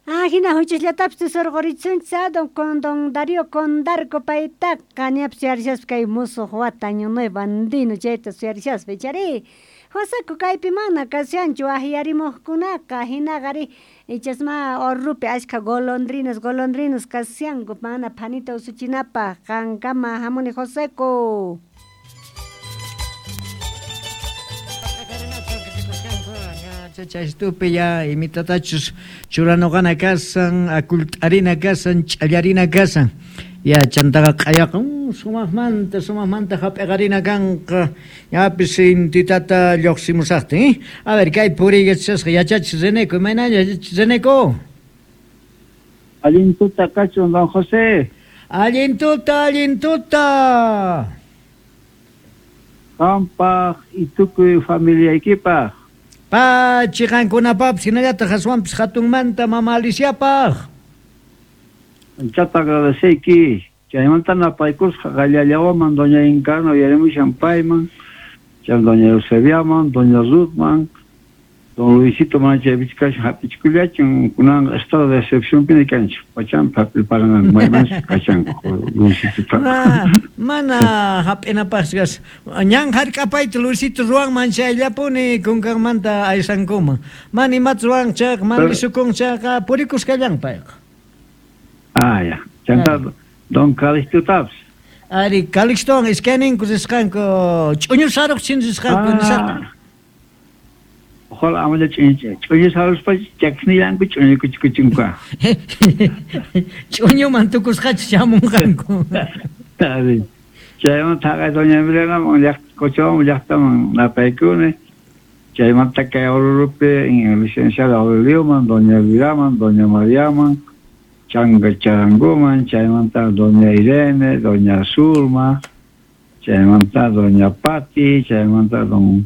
Hina huchillatapas tusurqurichunchis don Darío Condarco payta qañapas yarishaspa kay musuq wata año nuevo andino chayta yarishaspa chari Joseku kaypi mana kashanchu ahyarimuqkunaqa hinaqari ichasma orrupi ashka golondrinos kasyanku mana phanita usuchinapaq qankama hamuni Joseku. Chastupi ya imitatachus churanogana kasan akultarina kasan challarina kasan ya chantaga qayaqa sumaqmanta hap'iqarina kanqa yapis intitata lluqsimusaqtin a ver kay purichasqa yachachis Reneco imaynalla Reneco Allintuta kachun don José allintuta qampaq y tukuy familiaykipaq chiqankunapapis hinallataq aswanpis hatunmanta mama Aliciapaq chata agradeceyki chaymanta napaykusqa qallallawaman doña Incano yarimushan payman chay doña Eusebiaman doña Ruthman don Luisito mana chaypichik kashan hap'ichikullachun kunanqa estado de excepción pini kanchik pachanpi hap'ilparangan maymanchik kashanku Luisito mana hap'inapaqchas ñan hark'apayta Luisito ruwanman chayllapuni kunkanmanta aysankuma mana imata ruwanchaq mana lisukunchaq purikuskallan payqa ya chanta don Calixtotapas ari Calixton iskaninku risqanku ch'uñu saruq chinrisqanku nisaq ojalá amalla ch'uñu saruspa chaknilanku ch'uñu kuchikuchunqa ch'uñuman tukusqachis chamunqanku ari chaymanta haqay doña Emilianaman Cochabamba llaqtaman napaykuni chaymanta kay Orurupi licenciada Aurelioman doña Elviraman doña Mariaman Changa Charanguman chaymanta doña Irene doña Zulma chaymanta doña Pati chaymanta don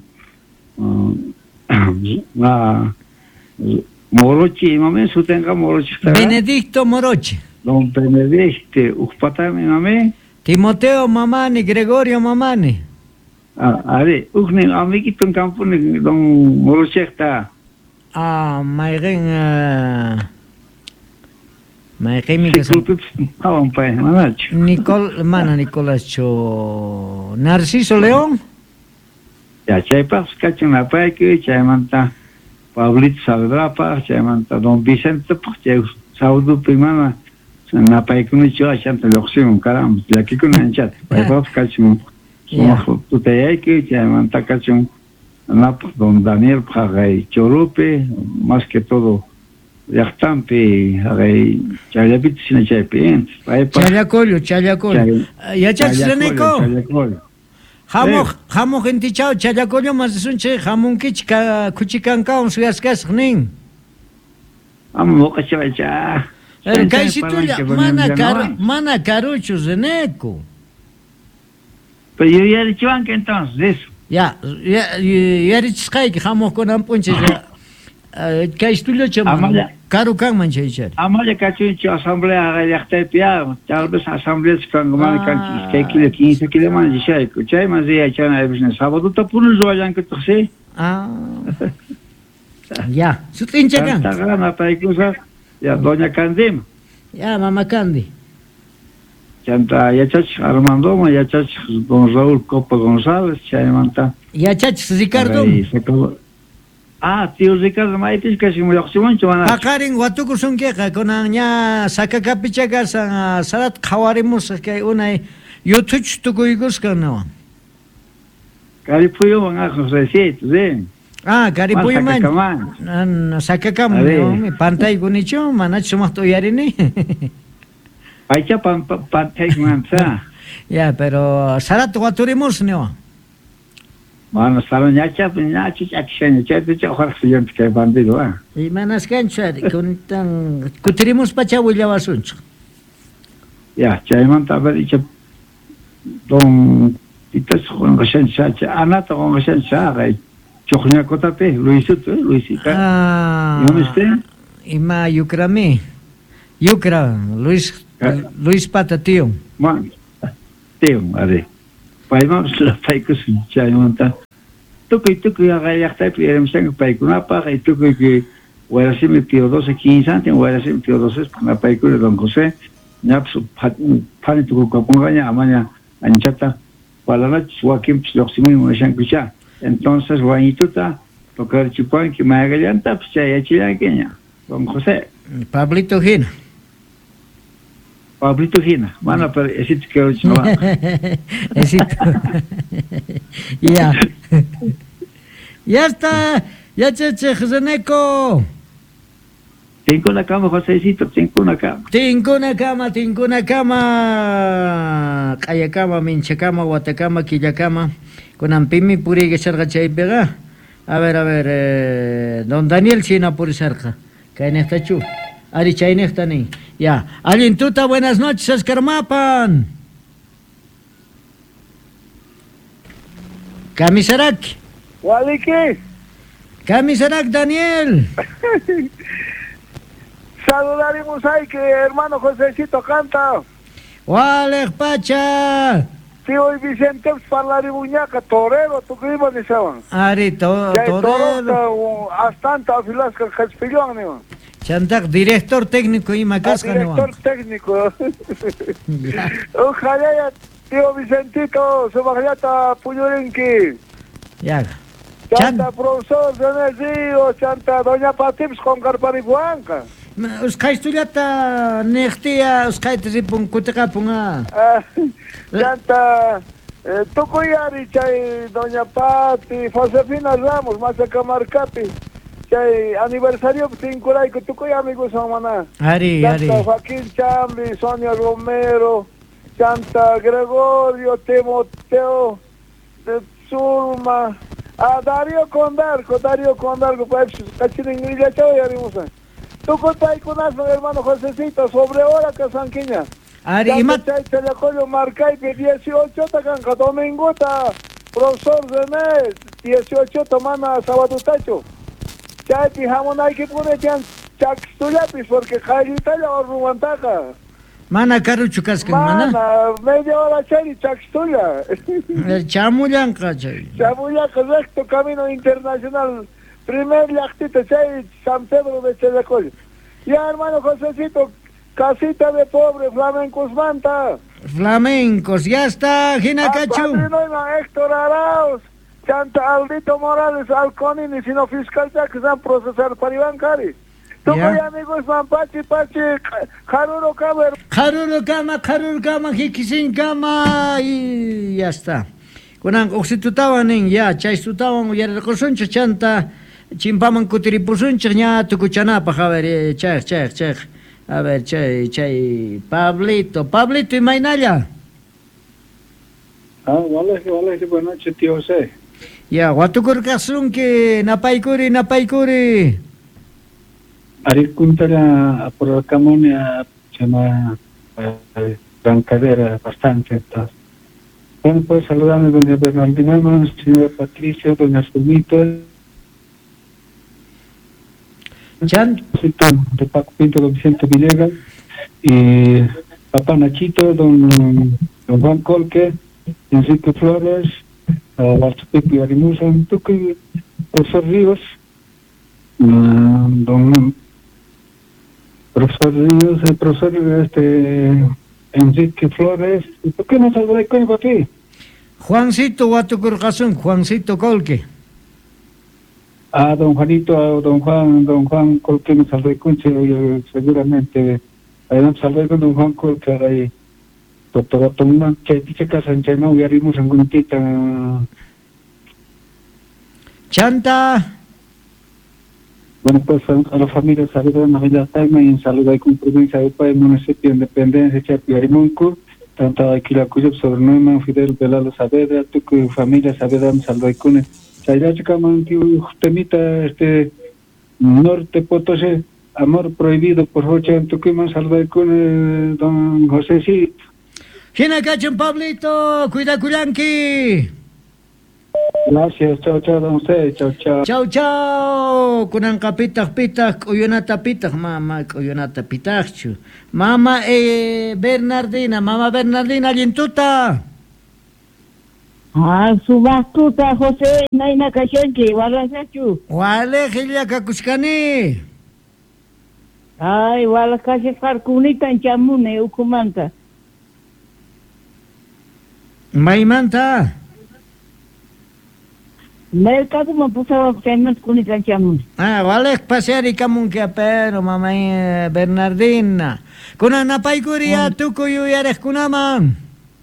Morochi imame sutenga Morochi Benedicto Morochi don Benedicto ukpatami imame Timoteo mamani Gregorio mamani ari uknin amiguito en campo don Morochekta mayqin Nicolás Cho Narciso León ya chaypas kachan napayki chaymanta Pablito Saldrapa chaymanta don Vicente chay saudupi mana napaykunichu achanta lluqsimun caramba llakikunanchat paypas kachun sumaq tutayayki chaymanta kachun napas don Daniel haqay Chorupi más que todo llaqtampi haqay chayllapita sina chaypi Challacollo yachachis Reneco Hamuq intichao challacollo mas sunche hamunkichik kuchikankawan suyasqasaq nin muqachawacha kaysitulla mana caruchu Reneco pero yo yarichiwanka entonces eso yarichisqayki hamuqkunan p'unchis kaysitulla caru kanman chaychari amalla kachunchu asamblea llaqtaypi tal vez asamblea kankumani kanchis kay kilo 15 kilomanta lishayku chayman riyachanaypis sabaduta punuy ruwallankitukshi ya sutincha kan napaykusaq ya doña Candima ya mama Candi chanta yachachik Armandoman yachachik don Raúl Copa González chaymanta yachachik Ricardo tío Ricardo maypis kashi muyuqsimunchu mana paqarin watukusunkiqa kunan ña Sakacapichakasan sarat qhawarimusaq kay unay yutuch tukuykusqanawan Caripuyuman Josecito Caripuyuman Sakakaman pantaykunichu mana sumaq uyarini paycha pantaykumanta ya pero sarat waturimusniwan Mana saran ñachapi akishaña chaypicha ojarqa suyanta kay bandido imanas kanchari kuntan kutirimuspacha willawasunchik ya chaymanta a ver icha don itas qonqashancha anata qonqashancha haqay chuqñakotapi Luisito ¿Yomiste? Ima yukrami Luis Pata tío are payman paykus chaymanta tukuy haqay llaqtaypi erimshanqa paykunapaq tukuy Huerasimi Pío 12, 15 años, Huerasimi Pío 12, para paikuri don José, ya pani tu capungaña, amaña, anchata, para la Joaquín Psiloximi, Mueshan Picha. Entonces, Guañituta, tocar Chipuan, que me haga llanta, pues ya chilaqueña, don José. Pablito Gina. Pablito Gina, mana, pero esito que hoy no va. Esito. Ya. Ya está. Ya cheche, Joseneco. Tengo una cama, Josécito, tengo una cama. Tengo una cama. Kaya cama, mincha cama, guatacama, quillacama. Con ampimi puri que salga chay pega. A ver, don Daniel China puri cerca. Que en esta chu. Ari chay nesta ni. Ya. Alguien tuta, buenas noches, Escarmapan. Camisarak. Waliki, Camisarak, Daniel. saludaremos ahí que hermano Josécito canta. Walek Pacha. Tío Vicente parlaribuñaca, torero, tu clima ni saben. Ari, Torero, todo. hasta filas que Caspillón, ¿no? Chantak, director técnico y macasca, Director técnico. Ojalá ya, tío Vicentito, se bajata Puyorinki. Ya. Chanta profesor, Zenezio, chanta doña Patips con Carparibuanca. Uskay estudiata nextia, uskay tripun kutakapunga. Chanta, Tocuyari, chay doña Pati, Josefina Ramos, Machaca Marcapi. Chay aniversario 5 que Tucuy amigos maná. Ari. Chanta Joaquín Chambi, Sonia Romero, Chanta Gregorio, Timoteo, Zulma, Darío Condarco, pues, Cachiringrilla, chao, ya vimos. Tú contáis con eso, hermano Josécito, sobre hora que Sanquiña. Ari, Ya imat. te telecollo marcai que 18 tacanca domingo ta profesor de mes 18 tomana sábado tacho. Ya te jamón hay que poner ya chakstulapis porque jailita ya orruantaca. Mana karuchukas mana. Media hora chari chakstulla. Chamuyanka chay. Chabuya correcto camino internacional. Primer yactito chay San Pedro de Telecollo. Ya hermano Josécito, casita de pobre, flamencos manta. Flamencos, ya está, Ginacachu. Héctor Arauz, Chanta Aldito Morales, Alconini, sino fiscal ya que se han procesado para Iván Cari. Tú Ya. voy amigos, Pachi, Jaruro Caber. Karuru kama, hikisin kama, y ya está. Kunan oxitutawan ya, chaistutawan, uyarrekosuncha chanta, chimpaman kutiripusuncha, ya tukuchanapa, a ver, che. A ver, che, Pablito y Mainaya. Vale, buenas noches, tío José. Ya, watukurkasunki, napaykuri. Ari Kuntara por la Camonia se llama Brancadera bastante. Entonces. Bueno, pues saludarme doña Bernardina, señora Patricia, doña Sumita, Chan, de Paco Pinto, don Vicente Villegas, y papá Nachito, don Juan Colque, Enrique Flores, Archipipi Arimusa, Tuque, profesor Ríos, don profesor Ríos, el profesor Enrique Flores. ¿Y por qué no saldrá con papi? Juancito watukurkasun, Juancito Colque. Don Juanito, don Juan Colque me saldrá con seguramente. Además saldrá con don Juan Colque ahí. Doctor Tomán, que dice que San Chayma hubiéramos en Guntita. Chanta. Bueno, pues a la familia saludos en Navidad Taima y en salud hay con provincia de Pay, municipio de Independencia, Chapi Arimonco, tanto aquí la cuya sobre Neumann, Fidel Belalo Saavedra, tu familia Saavedra, salud hay con Chayra Chicaman, temita norte Potosí, amor prohibido por Jocha, tu que más salud hay con don José sí. Ginacachun Pablito, cuida curanki. Gracias, chao, don usted, chao. Chau, kunan pitak, uyunata pitak, mama, uyunata pitakchu. Mama, Bernardina, lintuta. Subatuta, José, naina kashonki, wala sachu. Wale, Gilia Kakuskani. Ay, wala kasi farkunitan chamune ukumanta. Maymanta. Mercado mapusa chamat kunitan chamune. Walek paseari kamun que pero mamay Bernardina. Kuna napaykuria tukuyu yarek kunaman.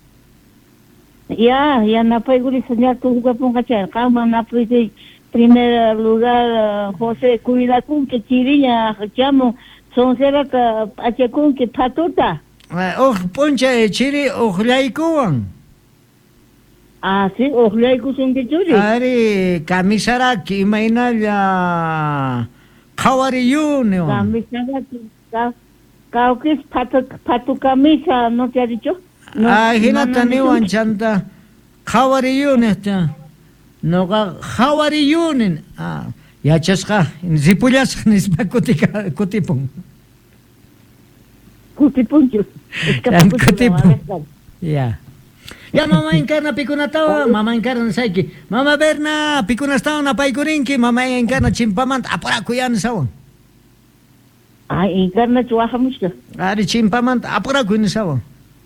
Ya napayguri señal tu hukapun kachan. Kama napay primer lugar José Cuidacun que chiriña chamo son será que achekun que patuta. Puncha chiri ojlaikuan. Ah, sí, ojlaiku son que churi. Ari kamisaraki mainalla kawariyune. Kamisaraki kaukis patu camisa, ¿no te ha dicho? No, hinata niwan chanta kawariyune. No kawariyune. Yachasqa zipullas nispa kutipun. Kutipunchu. Kutipun. Ya. Ya mama encarna pikunatawa, mama encarna saiki. Mama Berna pikunastawa na paikurinki, mama encarna chimpamant apura kuyan sawan. Encarna chuajamushka. Ari chimpamant apura kuyan sawan.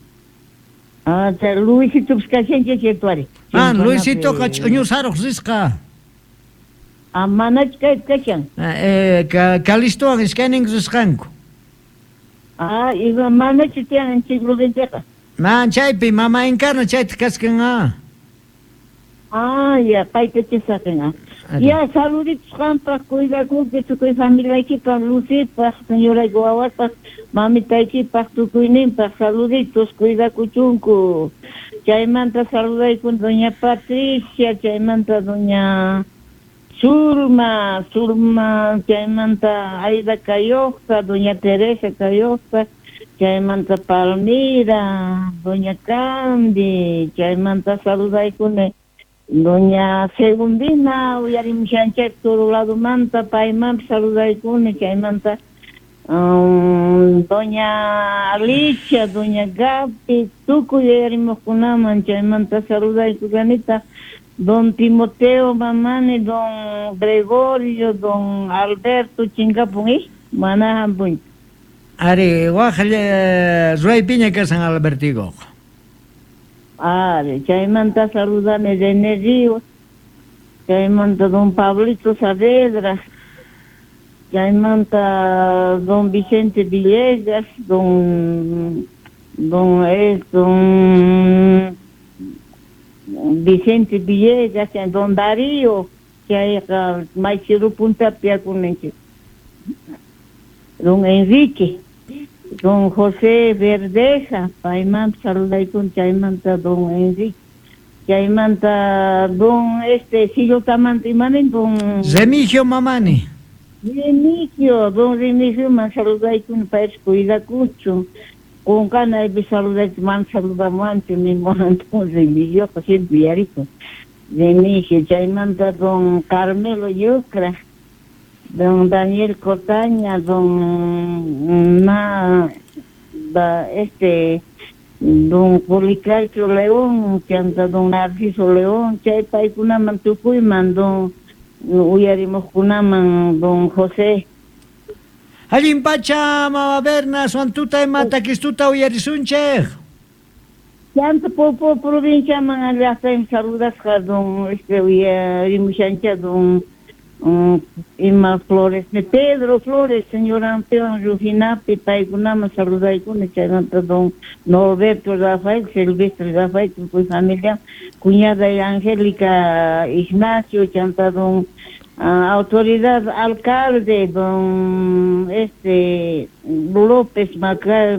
Luisito pskachenche chetuari. Luisito kachonyusarok ziska. Manach kachan. Kalistoan scanning ziskanku. Iba manach tienen chiglo venteja. Man chaypi mama encarna chayta kaskan ya paita chesakan Ya saluditos para cuidar con que tu familia aquí para Lucy, para señora Guaguas, para mamita aquí, para tu cuinin, para saluditos, cuida cuchunco. Chaimanta saluda con doña Patricia, chaimanta doña Surma, chaimanta Aida Cayosta, doña Teresa Cayosta, chaimanta Palmira, doña Candy, chaimanta saluda con doña Segundina, uyarim chancha todo lado manta, paimam saluda con chaimanta doña Alicia, doña Gapi, tuku uyarim kunaman, chaimanta saluda con don Timoteo Mamani, don Gregorio, don Alberto Chingapungi, manahampun. Ari, wajale, Ruay Piña que San Albertigo. Chaimanta saludame de Nerío, chaimanta don Pablito Saavedra, chaimanta don Vicente Villegas, don Vicente Villegas, don Darío, que hay Maichiru Punta Piacunenche, don Enrique, don José Verdeja, paimam saludai con chaimanta don Enrique, chaimanta don Sillo Tamantimanen, don Remigio Mamani. Don Remigio man saludai con paes cuida cucho, con cana y saludai man saludamante mi momento Remigio, que siempre yarico. Remigio, chaimanta don Carmelo Yucra, don Daniel Cotaña, don don Policarpio León, chanta don Narciso León, chay paikunaman tukuyman don uyarimos kunaman don José. Allin pacha mama Berna suantuta y mata kistuta uyarisunche. Chanta popo provincia man allá en saludas don uyarimushancha don Ima Flores, Pedro Flores, señor Anteón Rufinapi, Paigunama, saludai con don Norberto Rafael, Silvestre Rafael, con familia, cuñada y Angélica Ignacio, chanta don autoridad alcalde, don López Macar,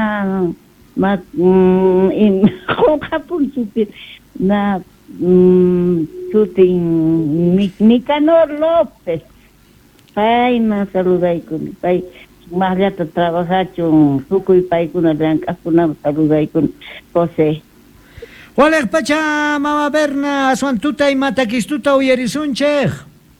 Nicanor López, ay, más saludai con pai, más ya te trabajar con Tuco y pai con la blanca, con saludai con José. Walek pacha mama Berna suantuta y mata kistuta uyarisunche.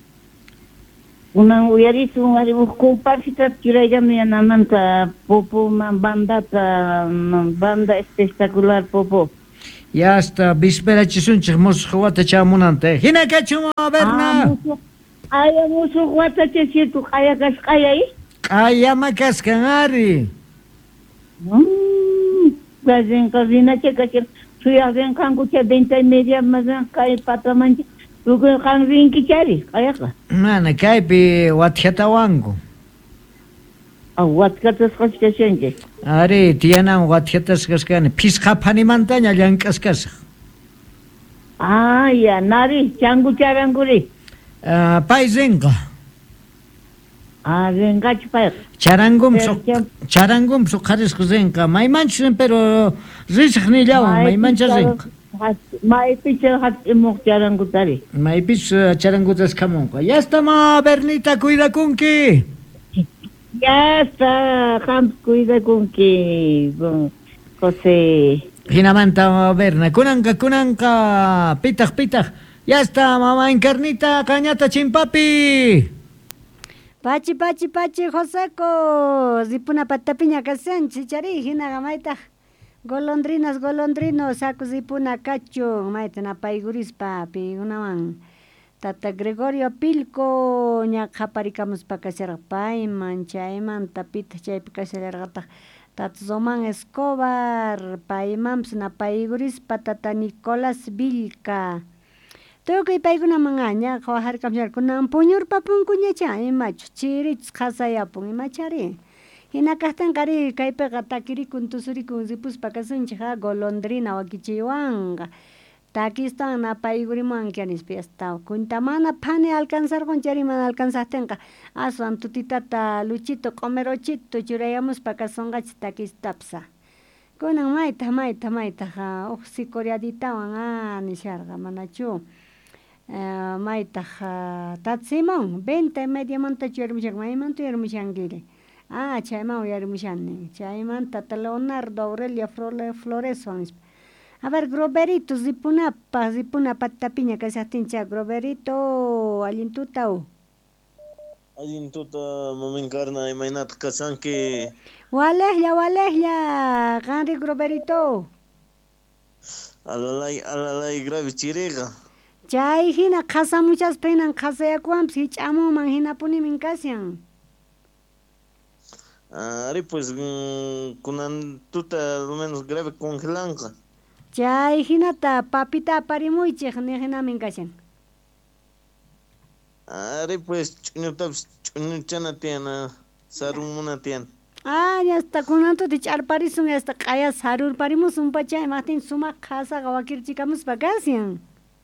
Una uyarisun ari busco parsita kiraya me anamanta popo banda espectacular popo. Ya hasta víspera chisunche mosjawata chamunante. Hina kachu mama Berna. Ay musu guata chesitu kaya kas kaya Kayama kaskanari. Gazen kazina cheka suyagen kanku che 20 mazan kai patamanchi. Lugu kan rinki chari kayaka. Mana kaypi watjatawanku. Watkatas kashkashenje. Ari tiyanam watjatas kaskani. Pisqapanimantaña llank'askasaq. Ya nari changu charanguri. Payzinqa. Rinkachi pay. Charangum suqarisqa zinqa. Maymanchis pero risqnillawan maymancha zinqa. Maypicha hat imuq charangutari. Maypis charangutas kamunqa. Ya está ma Bernita cuidakunki. Ya está, Camps, cuida con que José. Hinamanta Berna, kunanka, pitaq. Ya está, mamá encarnita, cañata chimpapi. Pachi, Joseco. Zipuna patapiña kasen, chichari, hina maita. Golondrinos, saco zipuna cacho, maita na paiguris papi, unaman. Tata Gregorio Pilco ñaqaparikamus pakasharqpayman chayman tapita chaypi kasharqataq tata Zoman Escobar paymanpas napaygurispa tata Nicolás Vilca tukuy paykunaman ña qawarkamsharkunan puñurpapunkuñacha imachu chirichus qasayapun imachari hina kaqtanqari kaypiqa takirikun tusurikun zipuspa kasunchik golondrina wakichiwanqa Takistan na paiguriman kianispi estado. Kuntamana pane alcanzar con chariman alcanzastenka. Aswan tutitata luchito comerochito churayamos pa kasongach takistapsa. Kunan maita ha oxicoriadita wan nisharga manachu. Maita ha tatsimon 20 media monta churmushak maiman tu yermushangile. Chayman yermushani. Chayman tata Leonardo Aurelia Flores A ver, Groberito, zipuna tapiña que se atincha, Groberito, alintutao. Alintuta, mamencarna, imainat kasanki. Walehya, Ganri Groberito. Alalay, grave chiriga. Chay hina casa muchas penas, casa ya cuamps, hichamo manjina puni mincasian. Ari, pues, kunan tuta, lo menos grave congelanca. Chay hinata papita parimuychik nihina minkashan. Ari pues chuñuchana tiana sarumuna tian. Ya está kunanto de charparisun hasta kaya sarur parimusun pachay matin suma casa gawakirchikamus bagasian.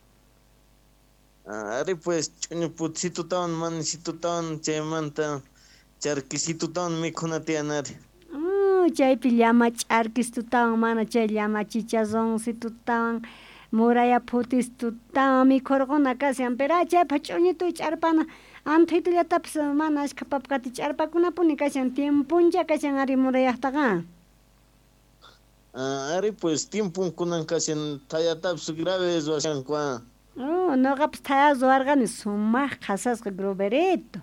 Ari pues chuñuputito taon manisito taon chaymanta charquisito taon mikuna tianari. Chay llama charquis tutawan mana chay llama chichazón si tutawan muraya putis tutawan mi korgona kasian pero chay pachuñito charpana antito ya taps mana ashkapapkati charpakuna puni kasian tiempuncha kasian ari muraya taga ari pues tiempun kunan kasian taya taps grave eso asian kwa no gaps taya zoargani sumaj kasas Groberito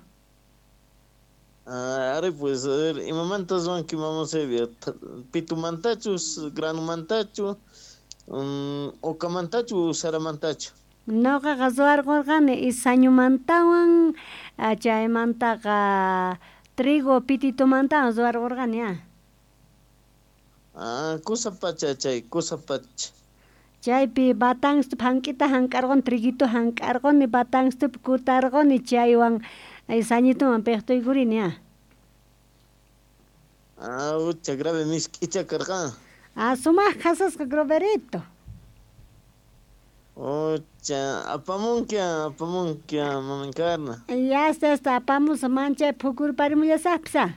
Ari pues imamantas van que vamos a ver pitumantachus, granumantachu, okamantachu, saramantachu. No gazuar gorgane y sañumantawan chaymantaqa trigo pititumantawan zuar gorgane Kusapacha chay kusapach. Chaypi batangstup hank'ita hankargon triguito hankargon ni batangstup kutargon ni chaywan sañituman piqtuykurini Ucha grave misk'icha karqa. Sumaq kasasqa Groberito. Ucha apamunkia mamankarna. Ya está apamus mancha phukurparimullasaqpsa.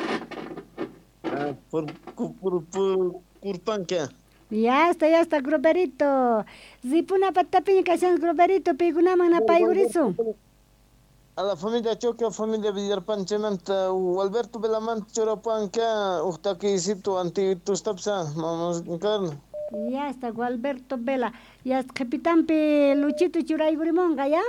Por kurpankia. Ya está Groberito. Zipuna patapiña kashan Groberito pikunaman napaygurisun. A la familia Choque, familia Villarpan, Chemanta, Alberto Belamant, Chorapanca, Uxtaquisito, Antitustapsa, vamos carne. Ya está, Alberto Vela. Ya está, capitán Pe Luchito Churaygurimonga, ¿ya?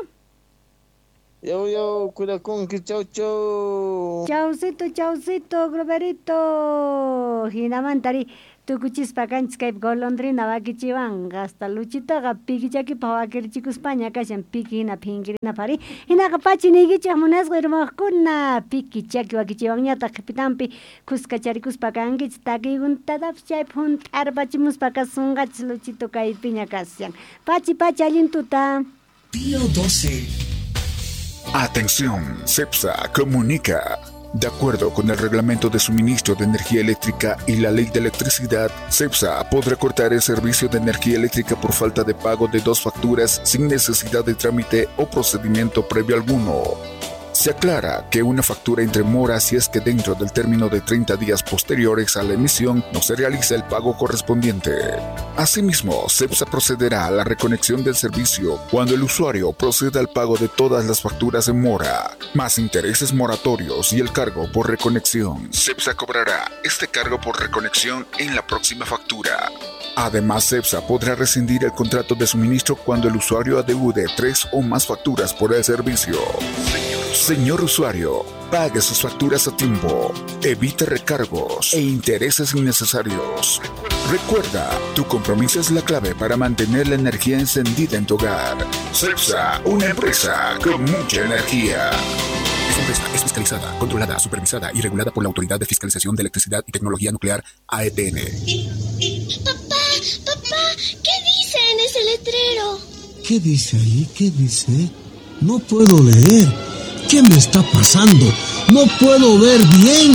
Yo, cuida con que chau. Chaucito, Groberito. Hinamantari. tukuchispa kanchis kay golondrina wakichiwanqa hasta luchitaqa pikichakipa wakirichiku España kashan piki hina phinkirina pari hinaqa pachinikichaq munasqa irmaqkuna pikichaki wakichiwanñata qipitanpi kuskacharikuspa kankichis takikuntatapis chay phunt'arpachimuspa kasunqachis luchito kaypiña kashan pachi allintuta. Pío 12. Atención, CEPSA comunica. De acuerdo con el Reglamento de Suministro de Energía Eléctrica y la Ley de Electricidad, CEPSA podrá cortar el servicio de energía eléctrica por falta de pago de 2 facturas sin necesidad de trámite o procedimiento previo alguno. Se aclara que una factura entre mora si es que dentro del término de 30 días posteriores a la emisión no se realiza el pago correspondiente. Asimismo, CEPSA procederá a la reconexión del servicio cuando el usuario proceda al pago de todas las facturas en mora, más intereses moratorios y el cargo por reconexión. CEPSA cobrará este cargo por reconexión en la próxima factura. Además, CEPSA podrá rescindir el contrato de suministro cuando el usuario adeude 3 o más facturas por el servicio. Señor usuario, pague sus facturas a tiempo, evite recargos e intereses innecesarios. Recuerda, tu compromiso es la clave para mantener la energía encendida en tu hogar. CEPSA, una empresa con mucha energía. Esta empresa es fiscalizada, controlada, supervisada y regulada por la Autoridad de Fiscalización de Electricidad y Tecnología Nuclear, AETN. Papá, ¿qué dice en ese letrero? ¿Qué dice ahí? ¿Qué dice? No puedo leer. ¿Qué me está pasando? No puedo ver bien.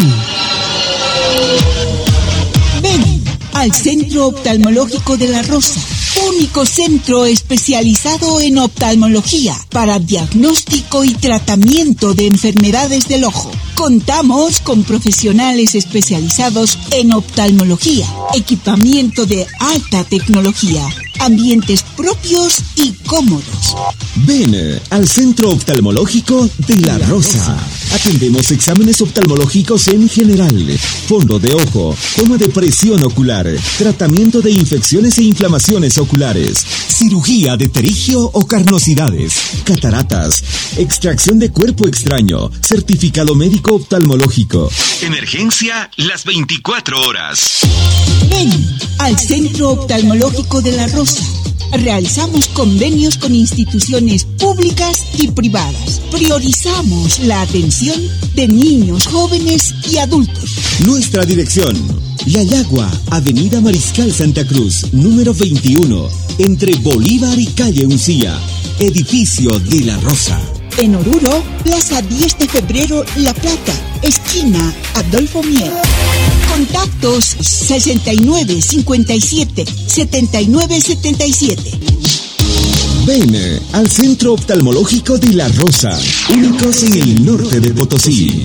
Ven al Centro Oftalmológico de La Rosa, único centro especializado en oftalmología para diagnóstico y tratamiento de enfermedades del ojo. Contamos con profesionales especializados en oftalmología, equipamiento de alta tecnología, ambientes propios y cómodos. Ven al Centro Oftalmológico de La Rosa. Atendemos exámenes oftalmológicos en general, fondo de ojo, toma de presión ocular, tratamiento de infecciones e inflamaciones oculares, cirugía de pterigio o carnosidades, cataratas, extracción de cuerpo extraño, certificado médico oftalmológico. Emergencia las 24 horas. Ven al Centro Oftalmológico de La Rosa. Realizamos convenios con instituciones públicas y privadas. Priorizamos la atención de niños, jóvenes y adultos. Nuestra dirección: Yayagua, Avenida Mariscal Santa Cruz, número 21, entre Bolívar y Calle Uncía, edificio de La Rosa. En Oruro, Plaza 10 de Febrero, La Plata, esquina Adolfo Mier. Contactos 69 57 79 77. Ven al Centro Oftalmológico de La Rosa, únicos en el norte de Potosí.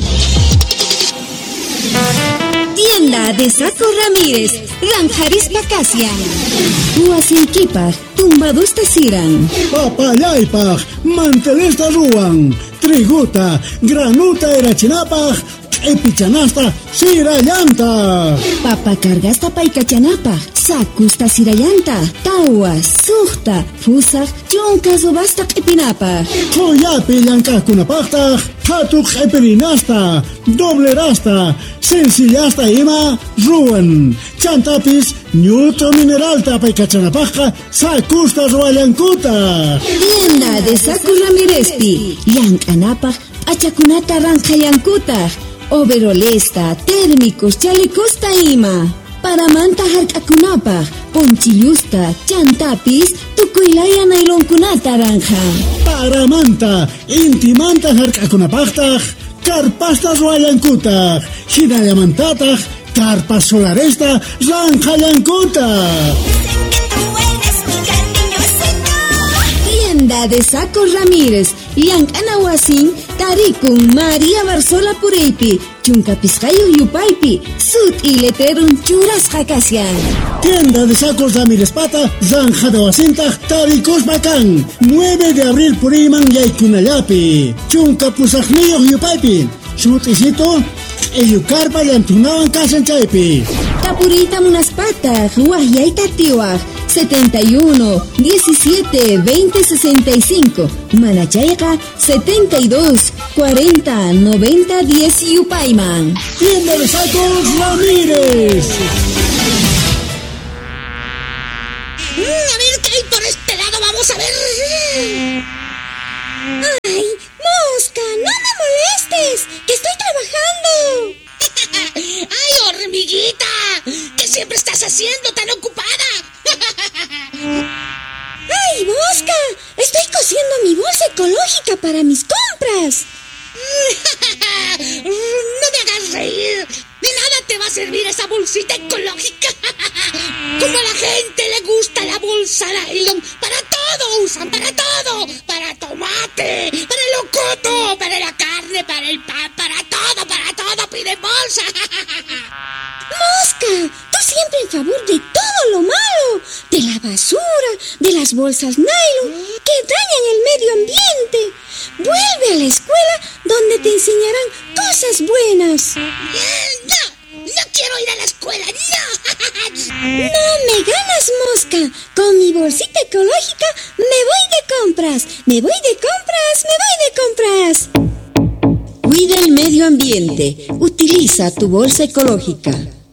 Tienda de Saco Ramírez, Ranjaris Pacasia. Huasinquipaj, tumbados tasiran. Papayaypaj, mantelesta ruan, triguta, granuta erachinapaj, epichanasta sirayanta. Papa cargasta paikachanapaj, sakusta sirayanta, tawa, suhta, fusak, chonka zobasta epinapaj. Choyapi llankajkunapajtaj, hatuk epirinasta, doblerasta, sencillasta ima ruan. Chantapis, ñuto mineralta paikachanapajka, sakusta ruayankuta. Tienda de Saco Ramírezpi, llankanapaj, achakunata ranjayankuta. Overolesta, térmicos, chalecosta ima. Para manta harkakunapa, ponchillusta, chantapis, tukuylaya nailonkunata ranja. Para manta, intimanta harkakunapajtaj, carpastas ruayankutaj, hinayamantataj, carpas solaresta, ranjayankuta. Tienda de Saco Ramírez, Llank'anahuasin, Tarikun, María Barzola Pureypi, Chuncapiscayo Yupaypi, Sut y Leterun Churasqa Kasyan. Tienda de Sacos Ramírez Pata, Zanja de Huasintaj, Taricos Bacán, 9 de abril Puriman Yaykunayapi, Chuncapusajniyo Yupaypi, Chutisito, Eyucarpa Yantunawan Kasanchaypi. Tapurita Munaspata, Huahyayta Tiwaj, 71 17 20 65, Manachayqa 72 40 90 10 Yupayman. Tienda de Sacos Ramírez. A ver qué hay por este lado, vamos a ver. ¡Ay, Mosca, no me molestes! ¡Que estoy trabajando! ¡Ay, hormiguita! ¿Qué siempre estás haciendo tan ocupada? ¡Ay, Mosca! Estoy cosiendo mi bolsa ecológica para mis compras. No me hagas reír. De nada te va a servir esa bolsita ecológica. Como a la gente le gusta la bolsa nylon. Para todo usan, para todo. Para tomate, para el locoto, para la carne, para el pan, para todo piden bolsa. Mosca, tú siempre en favor de todo lo malo. De la basura, de las bolsas nylon que dañan el medio ambiente. Vuelve a la escuela donde te enseñarán cosas buenas. No quiero ir a la escuela, no. No me ganas, Mosca. Con mi bolsita ecológica me voy de compras. Cuida el medio ambiente. Utiliza tu bolsa ecológica.